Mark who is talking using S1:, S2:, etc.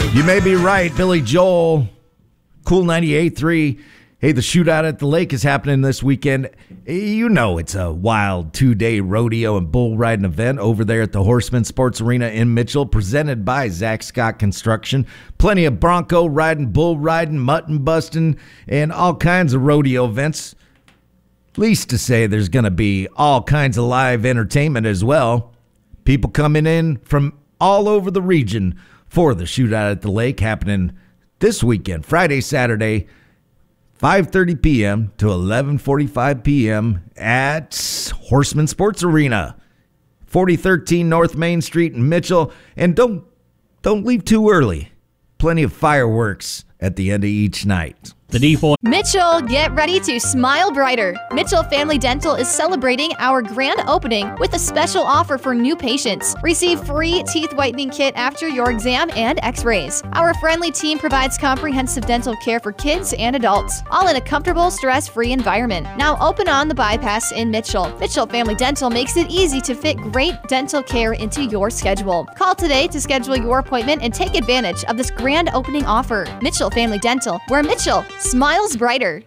S1: You may be right, Billy Joel, Cool 98.3. Hey, the shootout at the lake is happening this weekend. You know it's a wild 2-day rodeo and bull riding event over there at the Horseman Sports Arena in Mitchell, presented by Zach Scott Construction. Plenty of bronco riding, bull riding, mutton busting, and all kinds of rodeo events. Least to say there's going to be all kinds of live entertainment as well. People coming in from all over the region for the shootout at the lake happening this weekend, Friday, Saturday, 5:30 p.m. to 11:45 p.m. at Horseman Sports Arena, 4013 North Main Street in Mitchell. And don't leave too early. Plenty of fireworks at the end of each night.
S2: The D4.
S3: Mitchell, get ready to smile brighter. Mitchell Family Dental is celebrating our grand opening with a special offer for new patients. Receive free teeth whitening kit after your exam and x-rays. Our friendly team provides comprehensive dental care for kids and adults, all in a comfortable, stress-free environment. Now open on the bypass in Mitchell. Mitchell Family Dental makes it easy to fit great dental care into your schedule. Call today to schedule your appointment and take advantage of this grand opening offer. Mitchell Family Dental, where Mitchell smiles brighter.